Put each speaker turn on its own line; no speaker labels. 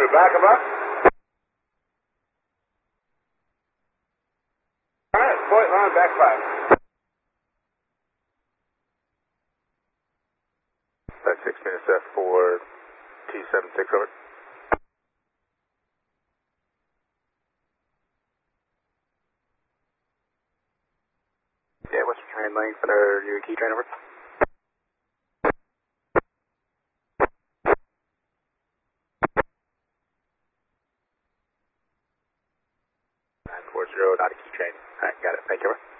back him up. All right, point line, back 5.
That's 6 minutes F4, T76 over. Yeah, what's your train length and are you a key train over? Not a key train. Alright, got it. Thank you.